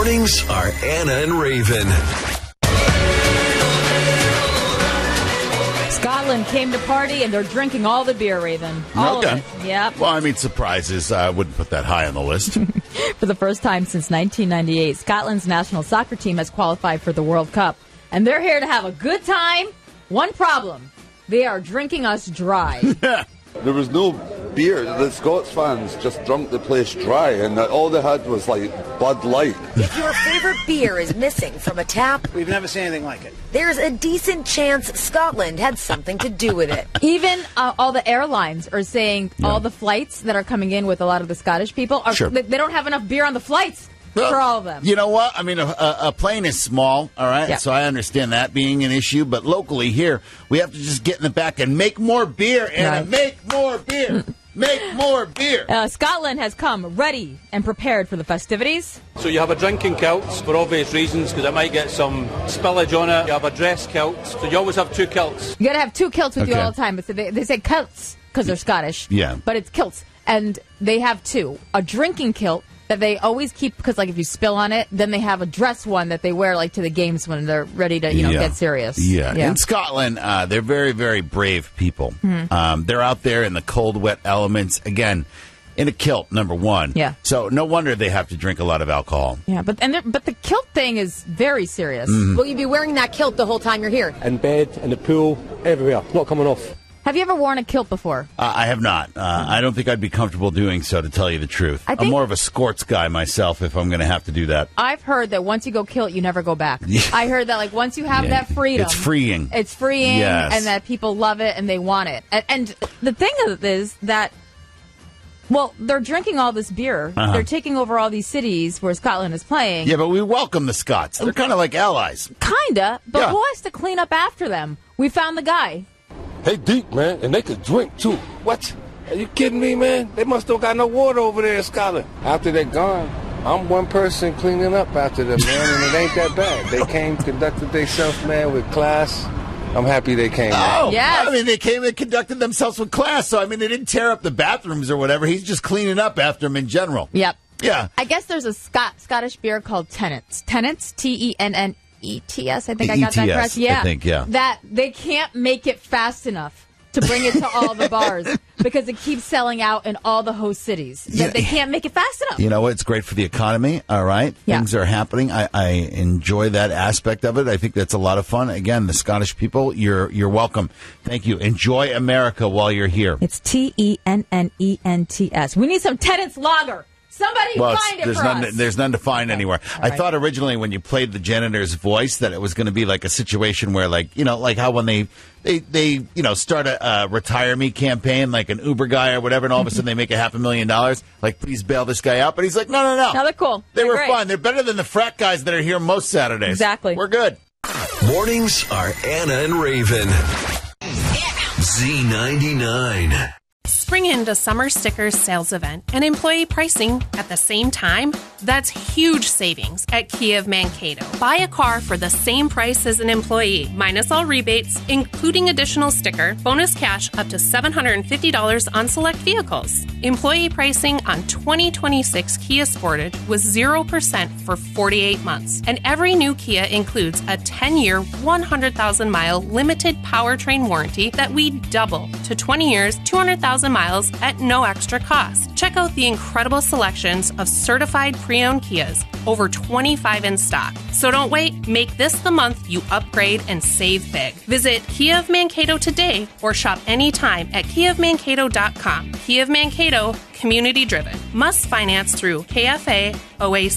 Mornings are Anna and Raven. Scotland came to party, and they're drinking all the beer, Raven. All of it. Yep. Well, I mean, surprises. I wouldn't put that high on the list. For the first time since 1998, Scotland's national soccer team has qualified for the World Cup. And they're here to have a good time. One problem. They are drinking us dry. There was no beer. The Scots fans just drunk the place dry, and all they had was, like, Bud Light. If your favorite beer is missing from a tap, we've never seen anything like it. There's a decent chance Scotland had something to do with it. Even all the airlines are saying all the flights that are coming in with a lot of the Scottish people, they don't have enough beer on the flights. For all of them. You know what? I mean, a plane is small, all right? Yeah. So I understand that being an issue. But locally here, we have to just get in the back and make more beer, Anna. Right. Make more beer. Make more beer. Scotland has come ready and prepared for the festivities. So you have a drinking kilt for obvious reasons, because it might get some spillage on it. You have a dress kilt. So you always have two kilts. You got to have two kilts with you all the time. But they say kilts because they're Scottish. Yeah. But it's kilts. And they have two. A drinking kilt that they always keep, because like if you spill on it, then they have a dress one that they wear like to the games when they're ready to get serious. Yeah. In Scotland, they're very, very brave people. Mm-hmm. They're out there in the cold, wet elements again in a kilt. Number one. Yeah. So no wonder they have to drink a lot of alcohol. Yeah, but the kilt thing is very serious. Mm-hmm. Will you be wearing that kilt the whole time you're here? In bed, in the pool, everywhere. Not coming off. Have you ever worn a kilt before? I have not. I don't think I'd be comfortable doing so, to tell you the truth. I'm more of a skorts guy myself if I'm going to have to do that. I've heard that once you go kilt, you never go back. I heard that like once you have that freedom. It's freeing. It's freeing, yes. And that people love it and they want it. And the thing is that, well, they're drinking all this beer. Uh-huh. They're taking over all these cities where Scotland is playing. Yeah, but we welcome the Scots. They're kind of like allies. Kinda, but who has to clean up after them? We found the guy. They deep, man, and they could drink, too. What? Are you kidding me, man? They must don't got no water over there in Scotland. After they're gone, I'm one person cleaning up after them, man, and it ain't that bad. They came, conducted themselves, man, with class. I'm happy they came. Oh, yes. I mean, they came and conducted themselves with class. So, I mean, they didn't tear up the bathrooms or whatever. He's just cleaning up after them in general. Yep. Yeah. I guess there's a Scottish beer called Tennent's. Tennent's, T-E-N-N-E-T-S. I think I got that correct. Yeah. I think, yeah. That they can't make it fast enough to bring it to all the bars because it keeps selling out in all the host cities. They can't make it fast enough. You know what? It's great for the economy, all right? Yeah. Things are happening. I enjoy that aspect of it. I think that's a lot of fun. Again, the Scottish people, you're welcome. Thank you. Enjoy America while you're here. It's Tennents. We need some Tennent's lager. Somebody find it for us. There's none to find anywhere. All I right. thought originally when you played the janitor's voice that it was going to be like a situation where, like, you know, like how when they start a retire me campaign, like an Uber guy or whatever, and all of a sudden they make $500,000, like, please bail this guy out. But he's like, no. No, they're cool. They were great. fine. They're better than the frat guys that are here most Saturdays. Exactly. We're good. Mornings are Anna and Raven. Z99. Spring into Summer Stickers sales event and employee pricing at the same time? That's huge savings at Kia of Mankato. Buy a car for the same price as an employee, minus all rebates, including additional sticker, bonus cash up to $750 on select vehicles. Employee pricing on 2026 Kia Sportage was 0% for 48 months, and every new Kia includes a 10-year, 100,000-mile limited powertrain warranty that we double to 20 years, 200,000 miles at no extra cost. Check out the incredible selections of certified pre-owned Kias, over 25 in stock. So don't wait, make this the month you upgrade and save big. Visit Kia of Mankato today or shop anytime at kiaofmankato.com. Kia of Mankato, community driven. Must finance through KFA OAC.